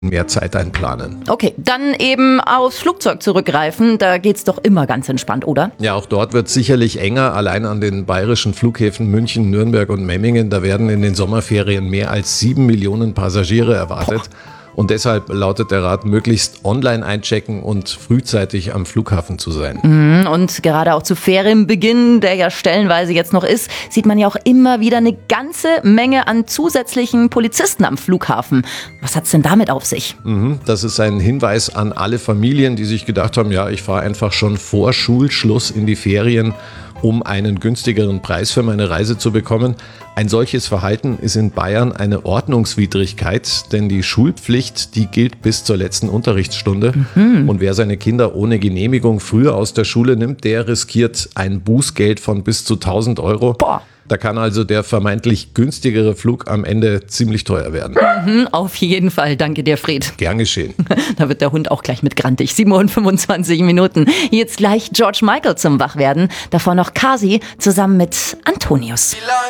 mehr Zeit einplanen. Okay, dann eben aufs Flugzeug zurückgreifen. Da geht's doch immer ganz entspannt, oder? Ja, auch dort wird sicherlich enger. Allein an den bayerischen Flughäfen München, Nürnberg und Memmingen, da werden in den Sommerferien mehr als 7 Millionen Passagiere erwartet. Und deshalb lautet der Rat, möglichst online einchecken und frühzeitig am Flughafen zu sein. Und gerade auch zu Ferienbeginn, der ja stellenweise jetzt noch ist, sieht man ja auch immer wieder eine ganze Menge an zusätzlichen Polizisten am Flughafen. Was hat's denn damit auf sich? Das ist ein Hinweis an alle Familien, die sich gedacht haben, ja, ich fahre einfach schon vor Schulschluss in die Ferien, um einen günstigeren Preis für meine Reise zu bekommen. Ein solches Verhalten ist in Bayern eine Ordnungswidrigkeit, denn die Schulpflicht, die gilt bis zur letzten Unterrichtsstunde. Und wer seine Kinder ohne Genehmigung früher aus der Schule nimmt, der riskiert ein Bußgeld von bis zu 1.000 Euro. Boah. Da kann also der vermeintlich günstigere Flug am Ende ziemlich teuer werden. Auf jeden Fall. Danke dir, Fred. Gern geschehen. Da wird der Hund auch gleich mit grantig. 7:25. Jetzt gleich George Michael zum Wachwerden. Davor noch Kasi zusammen mit Antonius.